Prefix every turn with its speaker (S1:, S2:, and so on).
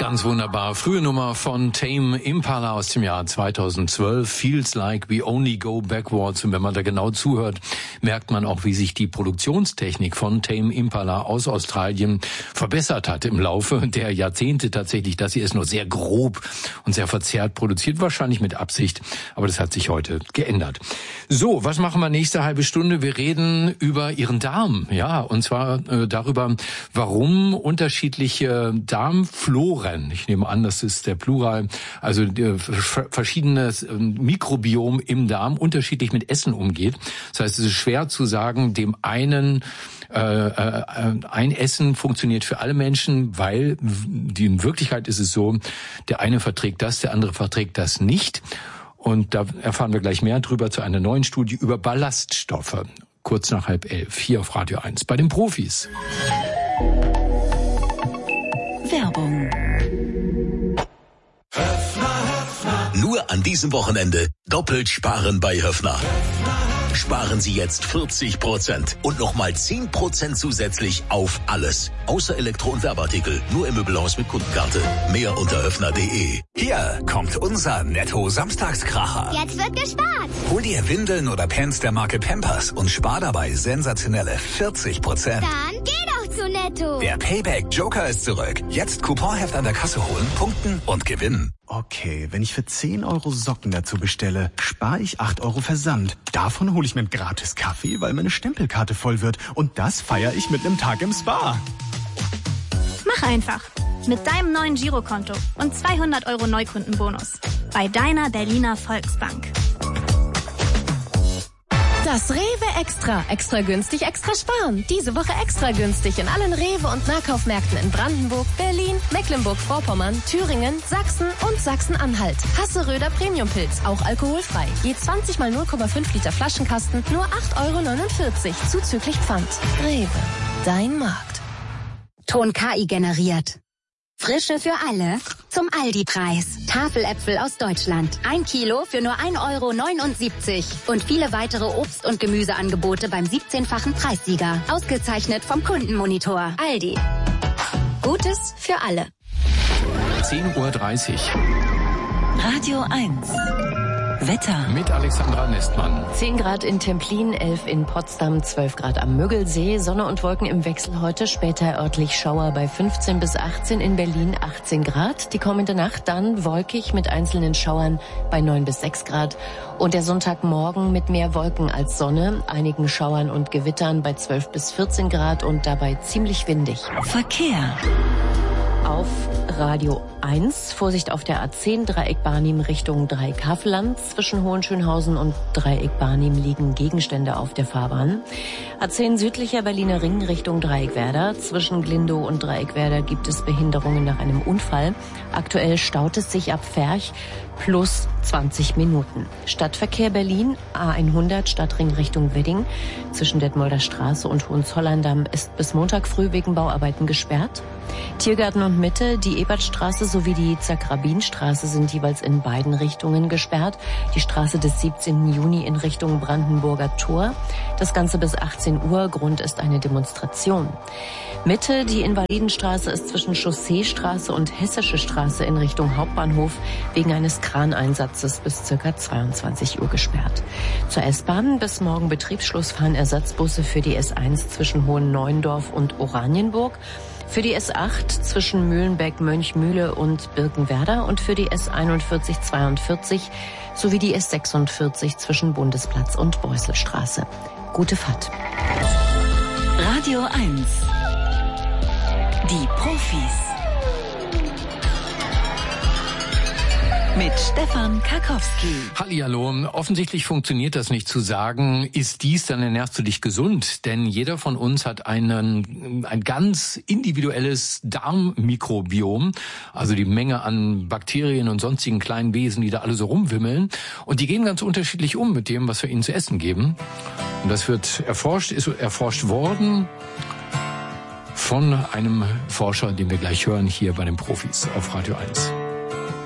S1: Ganz wunderbar. Frühe Nummer von Tame Impala aus dem Jahr 2012. Feels like we only go backwards. Und wenn man da genau zuhört, merkt man auch, wie sich die Produktionstechnik von Tame Impala aus Australien verbessert hat im Laufe der Jahrzehnte tatsächlich. Das hier ist nur sehr grob und sehr verzerrt produziert, wahrscheinlich mit Absicht. Aber das hat sich heute geändert. So, was machen wir nächste halbe Stunde? Wir reden über Ihren Darm. Ja, und zwar darüber, warum unterschiedliche Darmfloren, ich nehme an, das ist der Plural, also verschiedenes Mikrobiom im Darm unterschiedlich mit Essen umgeht. Das heißt, es ist schwer zu sagen, dem einen ein Essen funktioniert für alle Menschen, weil in Wirklichkeit ist es so, der eine verträgt das, der andere verträgt das nicht. Und da erfahren wir gleich mehr drüber zu einer neuen Studie über Ballaststoffe. Kurz nach 10:30, hier auf Radio 1 bei den Profis.
S2: Werbung.
S3: Nur an diesem Wochenende doppelt sparen bei Höffner. Sparen Sie jetzt 40% und nochmal 10% zusätzlich auf alles. Außer Elektro- und Werbeartikel. Nur im Möbelhaus mit Kundenkarte. Mehr unter höffner.de.
S4: Hier kommt unser Netto-Samstagskracher.
S5: Jetzt wird gespart.
S4: Hol dir Windeln oder Pants der Marke Pampers und spar dabei sensationelle 40%.
S5: Dann geh doch zu Netto.
S4: Der Payback Joker ist zurück. Jetzt Couponheft an der Kasse holen, punkten und gewinnen.
S6: Okay, wenn ich für 10 Euro Socken dazu bestelle, spare ich 8 Euro Versand. Davon hole ich mir einen gratis Kaffee, weil meine Stempelkarte voll wird. Und das feiere ich mit einem Tag im Spa.
S7: Mach einfach. Mit deinem neuen Girokonto und 200 Euro Neukundenbonus. Bei deiner Berliner Volksbank.
S8: Das Rewe Extra. Extra günstig, extra sparen. Diese Woche extra günstig in allen Rewe- und Nahkaufmärkten in Brandenburg, Berlin, Mecklenburg-Vorpommern, Thüringen, Sachsen und Sachsen-Anhalt. Hasseröder Premiumpilz, auch alkoholfrei. Je 20 mal 0,5 Liter Flaschenkasten, nur 8,49 Euro, zuzüglich Pfand. Rewe, dein Markt.
S9: Ton KI generiert. Frische für alle zum Aldi-Preis. Tafeläpfel aus Deutschland. 1 Kilo für nur 1,79 Euro. Und viele weitere Obst- und Gemüseangebote beim 17-fachen Preissieger. Ausgezeichnet vom Kundenmonitor. Aldi. Gutes für alle.
S1: 10:30 Uhr.
S2: Radio 1. Wetter.
S1: Mit Alexandra Nestmann.
S8: 10 Grad in Templin, 11 in Potsdam, 12 Grad am Müggelsee. Sonne und Wolken im Wechsel heute, später örtlich Schauer bei 15 bis 18, in Berlin 18 Grad. Die kommende Nacht dann wolkig mit einzelnen Schauern bei 9 bis 6 Grad. Und der Sonntagmorgen mit mehr Wolken als Sonne, einigen Schauern und Gewittern bei 12 bis 14 Grad und dabei ziemlich windig.
S2: Verkehr.
S8: Auf Radio 1. Vorsicht auf der A10, Dreieck Barnim Richtung Dreieck Havelland. Zwischen Hohenschönhausen und Dreieck Barnim liegen Gegenstände auf der Fahrbahn. A10 südlicher Berliner Ring Richtung Dreieck Werder. Zwischen Glindow und Dreieck Werder gibt es Behinderungen nach einem Unfall. Aktuell staut es sich ab Ferch plus 20 Minuten. Stadtverkehr Berlin, A100 Stadtring Richtung Wedding. Zwischen Detmolder Straße und Hohenzollern-Damm ist bis Montag früh wegen Bauarbeiten gesperrt. Tiergarten und Mitte, die Ebertstraße sowie die Zack-Rabin-Straße sind jeweils in beiden Richtungen gesperrt. Die Straße des 17. Juni in Richtung Brandenburger Tor. Das Ganze bis 18 Uhr. Grund ist eine Demonstration. Mitte, die Invalidenstraße ist zwischen Chausseestraße und Hessische Straße in Richtung Hauptbahnhof wegen eines Kraneinsatzes bis ca. 22 Uhr gesperrt. Zur S-Bahn bis morgen Betriebsschluss fahren Ersatzbusse für die S1 zwischen Hohenneuendorf und Oranienburg. Für die S8 zwischen Mühlenbeck, Mönchmühle und Birkenwerder und für die S41/42 sowie die S46 zwischen Bundesplatz und Beusselstraße. Gute Fahrt.
S2: Radio 1. Die Profis. Mit Stefan Karkowski.
S1: Hallihallo. Offensichtlich funktioniert das nicht zu sagen, ist dies, dann ernährst du dich gesund. Denn jeder von uns hat ein ganz individuelles Darmmikrobiom. Also die Menge an Bakterien und sonstigen kleinen Wesen, die da alle so rumwimmeln. Und die gehen ganz unterschiedlich um mit dem, was wir ihnen zu essen geben. Und das wird erforscht, ist erforscht worden von einem Forscher, den wir gleich hören, hier bei den Profis auf Radio 1.